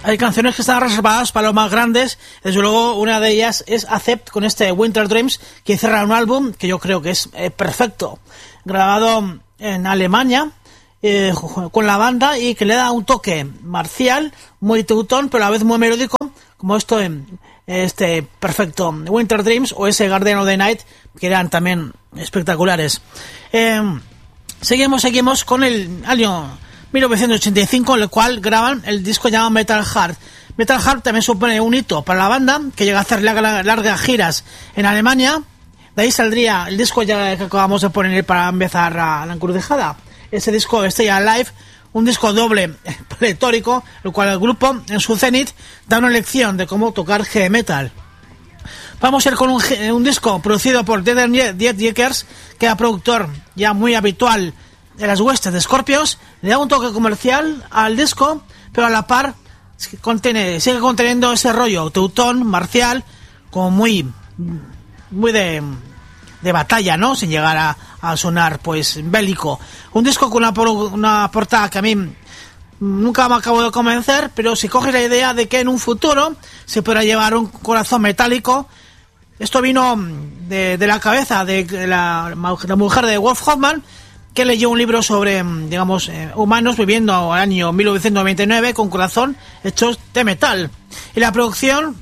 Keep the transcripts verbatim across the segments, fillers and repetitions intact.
Hay canciones que están reservadas para los más grandes. Desde luego, una de ellas es Accept, con este Winter Dreams, que cierra un álbum que yo creo que es eh, perfecto, grabado en Alemania eh, con la banda, y que le da un toque marcial, muy teutón, pero a la vez muy melódico, como esto en este perfecto Winter Dreams o ese Guardian of the Night, que eran también espectaculares. Eh, seguimos, seguimos con el año mil novecientos ochenta y cinco, en el cual graban el disco llamado Metal Heart. Metal Heart también supone un hito para la banda, que llega a hacer largas, largas giras en Alemania. De ahí saldría el disco ya que acabamos de poner para empezar a la encrucijada. Ese disco, Stay Alive, un disco doble pletórico, el cual el grupo, en su cenit, da una lección de cómo tocar heavy metal. Vamos a ir con un, un disco producido por Dead Yakers, que era productor ya muy habitual de las huestes de Scorpions. Le da un toque comercial al disco, pero a la par contiene, sigue conteniendo ese rollo teutón, marcial, como muy muy de, de batalla, ¿no? Sin llegar a, a sonar pues bélico. Un disco con una, una portada que a mí nunca me acabo de convencer, pero si coges la idea de que en un futuro se podrá llevar un corazón metálico. Esto vino de, de la cabeza de la, la mujer de Wolf Hoffman, que leyó un libro sobre, digamos, eh, humanos viviendo al año mil novecientos noventa y nueve con corazón hechos de metal. Y la producción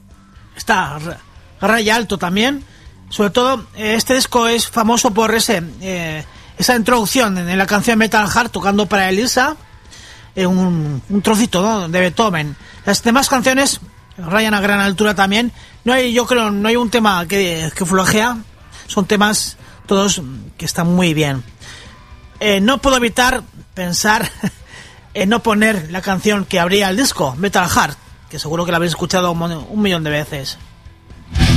está a raya alto también. Sobre todo, eh, este disco es famoso por ese eh, esa introducción en la canción Metal Heart, tocando para Elisa eh, un, un trocito, ¿no?, de Beethoven. Las demás canciones rayan a gran altura también. No hay, yo creo, no hay un tema que, que flojea. Son temas todos que están muy bien. Eh, no puedo evitar pensar en no poner la canción que abría el disco, Metal Heart, que seguro que la habéis escuchado un, un millón de veces.